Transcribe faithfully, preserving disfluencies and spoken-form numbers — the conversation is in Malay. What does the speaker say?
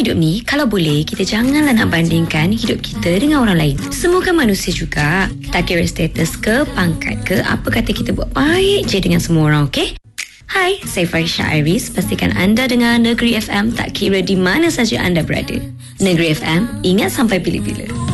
hidup ni, kalau boleh, kita janganlah nak bandingkan hidup kita dengan orang lain. Semua kan manusia juga. Tak kira status ke, pangkat ke, apa kata kita buat baik je dengan semua orang, okey? Hai, saya Farisha Iris. Pastikan anda dengar Negeri F M tak kira di mana saja anda berada. Negeri F M, ingat sampai bila-bila.